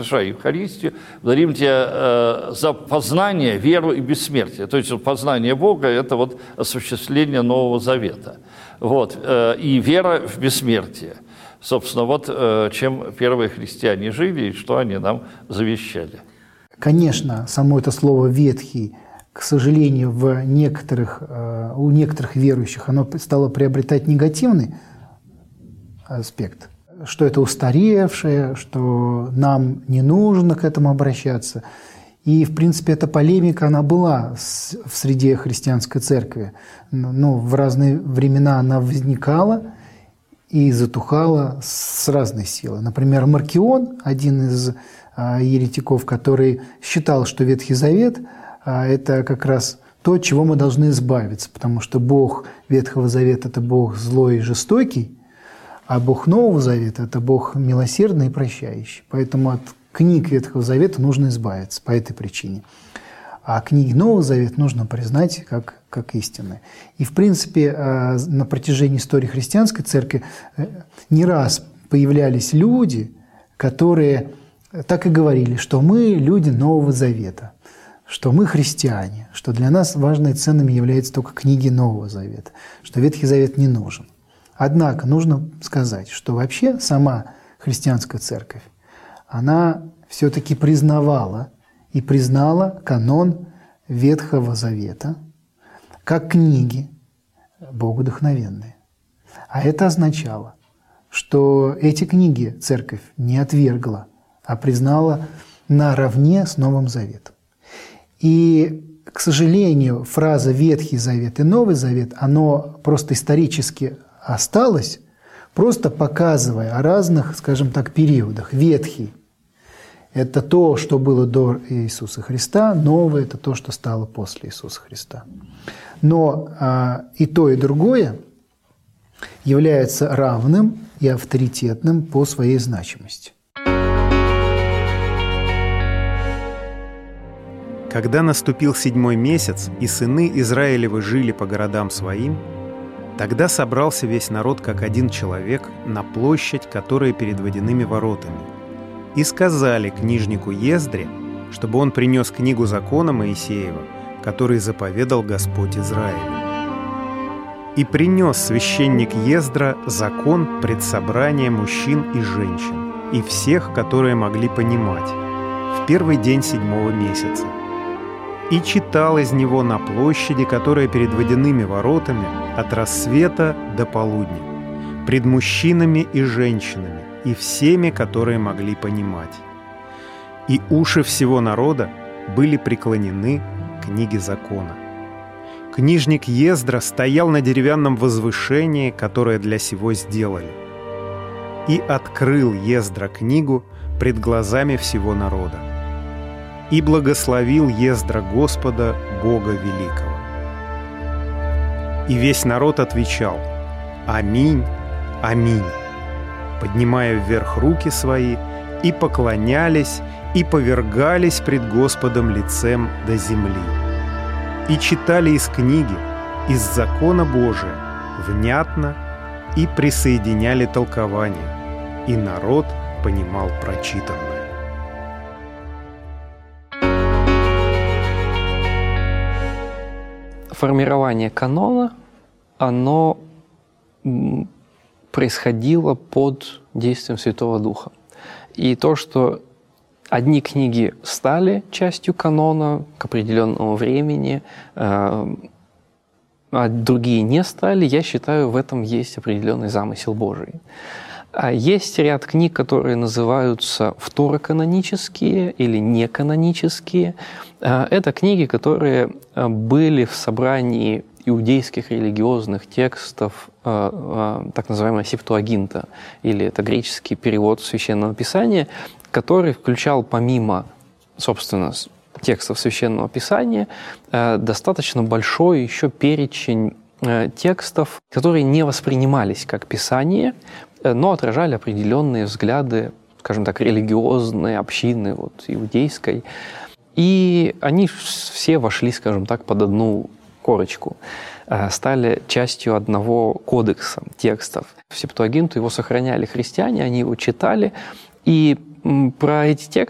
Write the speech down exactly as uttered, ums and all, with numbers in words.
совершая Евхаристию, благодарим Тебя за познание, веру и бессмертие. То есть познание Бога – это вот осуществление Нового Завета. Вот. И вера в бессмертие. Собственно, вот чем первые христиане жили и что они нам завещали. Конечно, само это слово «ветхий», к сожалению, в некоторых, у некоторых верующих оно стало приобретать негативный аспект, что это устаревшее, что нам не нужно к этому обращаться. И, в принципе, эта полемика, она была в среде христианской церкви. Но в разные времена она возникала и затухала с разной силой. Например, Маркион, один из еретиков, который считал, что Ветхий Завет – это как раз то, от чего мы должны избавиться, потому что Бог Ветхого Завета – это Бог злой и жестокий, а Бог Нового Завета – это Бог милосердный и прощающий. Поэтому от книг Ветхого Завета нужно избавиться по этой причине. А книги Нового Завета нужно признать как, как истинные. И, в принципе, на протяжении истории христианской церкви не раз появлялись люди, которые так и говорили, что мы люди Нового Завета, что мы христиане, что для нас важными ценными являются только книги Нового Завета, что Ветхий Завет не нужен. Однако нужно сказать, что вообще сама христианская церковь, она все-таки признавала и признала канон Ветхого Завета как книги богодухновенные. А это означало, что эти книги церковь не отвергла, а признала наравне с Новым Заветом. И, к сожалению, фраза «Ветхий Завет» и «Новый Завет», оно просто исторически осталось, просто показывая о разных, скажем так, периодах. Ветхий – это то, что было до Иисуса Христа, новое – это то, что стало после Иисуса Христа. Но а, и то, и другое является равным и авторитетным по своей значимости. Когда наступил седьмой месяц, и сыны Израилевы жили по городам своим, тогда собрался весь народ как один человек на площадь, которая перед водяными воротами. И сказали книжнику Ездре, чтобы он принес книгу закона Моисеева, который заповедал Господь Израилю. И принес священник Ездра закон пред собранием мужчин и женщин, и всех, которые могли понимать, в первый день седьмого месяца. И читал из него на площади, которая перед водяными воротами, от рассвета до полудня, пред мужчинами и женщинами, и всеми, которые могли понимать. И уши всего народа были преклонены к книге закона. Книжник Ездра стоял на деревянном возвышении, которое для сего сделали. И открыл Ездра книгу пред глазами всего народа. И благословил Ездра Господа, Бога Великого. И весь народ отвечал: «Аминь, аминь», поднимая вверх руки свои, и поклонялись, и повергались пред Господом лицем до земли. И читали из книги, из закона Божия, внятно, и присоединяли толкование, и народ понимал прочитанное. Формирование канона, оно происходило под действием Святого Духа. И то, что одни книги стали частью канона к определенному времени, а другие не стали, я считаю, в этом есть определенный замысел Божий. А есть ряд книг, которые называются второканонические или неканонические. Это книги, которые были в собрании иудейских религиозных текстов, так называемого Септуагинта, или это греческий перевод Священного Писания, который включал помимо, собственно, текстов Священного Писания достаточно большой еще перечень текстов, которые не воспринимались как Писание, но отражали определенные взгляды, скажем так, религиозные, общины вот, иудейской. И они все вошли, скажем так, под одну корочку, стали частью одного кодекса текстов. В Септуагинту его сохраняли христиане, они его читали, и про эти тексты